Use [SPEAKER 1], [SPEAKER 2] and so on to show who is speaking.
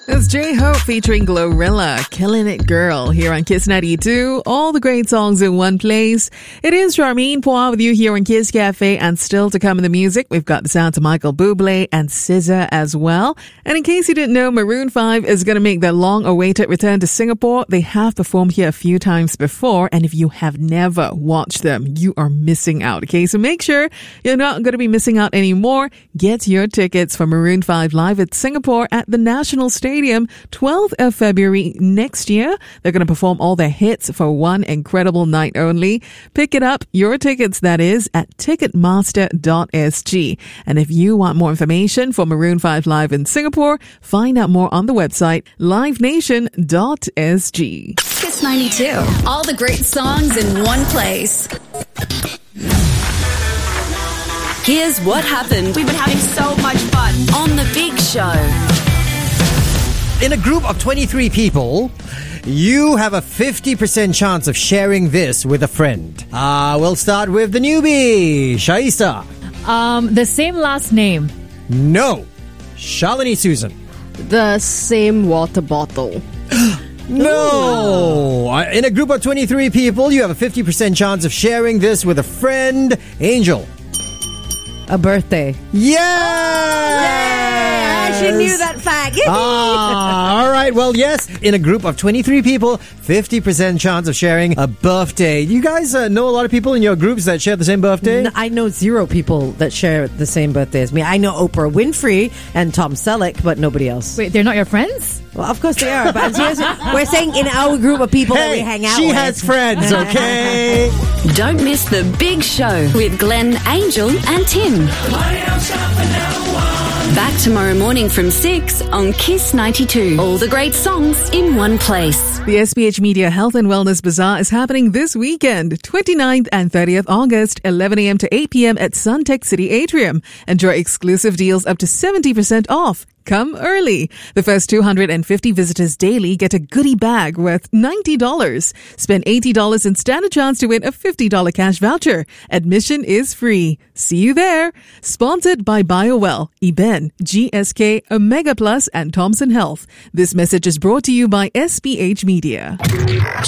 [SPEAKER 1] It's J-Hope featuring Glorilla, Killing It Girl, here on Kiss 92. All the great songs in one place. It is Charmaine Poir with you here on Kiss Cafe, and still to come in the music, we've got the sounds of Michael Bublé and SZA as well. And in case you didn't know, Maroon 5 is going to make their long-awaited return to Singapore. They have performed here a few times before, and if you have never watched them, you are missing out, okay? So make sure you're not going to be missing out anymore. Get your tickets for Maroon 5 live at Singapore at the National Stadium, 12th of February next year. They're going to perform all their hits for one incredible night only. Pick it up, your tickets that is, at ticketmaster.sg. And if you want more information for Maroon 5 live in Singapore, find out more on the website livenation.sg.
[SPEAKER 2] Kiss 92. All the great songs in one place. Here's what happened.
[SPEAKER 3] We've been having so much fun
[SPEAKER 2] on The Big Show.
[SPEAKER 4] In a group of 23 people, you have a 50% chance of sharing this with a friend. We'll start with the newbie, Shaisa.
[SPEAKER 5] The same last name.
[SPEAKER 4] No. Shalini Susan.
[SPEAKER 6] The same water bottle.
[SPEAKER 4] No. In a group of 23 people, you have a 50% chance of sharing this with a friend. Angel.
[SPEAKER 6] A birthday.
[SPEAKER 4] Yes!
[SPEAKER 6] I actually knew that fact.
[SPEAKER 4] All right. Well, yes. In a group of 23 people, 50% chance of sharing a birthday. You guys know a lot of people in your groups that share the same birthday?
[SPEAKER 6] I know 0 people that share the same birthday as me. I know Oprah Winfrey and Tom Selleck, but nobody else.
[SPEAKER 5] Wait, they're not your friends?
[SPEAKER 6] Well, of course they are, but we're saying in our group of people that we hang out
[SPEAKER 4] with. She
[SPEAKER 6] with.
[SPEAKER 4] has friends, okay?
[SPEAKER 2] Don't miss The Big Show with Glenn, Angel and Tim. Back tomorrow morning from 6 on Kiss 92. All the great songs in one place.
[SPEAKER 1] The SPH Media Health and Wellness Bazaar is happening this weekend, 29th and 30th August, 11 a.m. to 8 p.m. at Suntec City Atrium. Enjoy exclusive deals up to 70% off. Come early. The first 250 visitors daily get a goodie bag worth $90. Spend $80 and stand a chance to win a $50 cash voucher. Admission is free. See you there. Sponsored by BioWell, Eben, GSK, Omega Plus, and Thomson Health. This message is brought to you by SPH Media.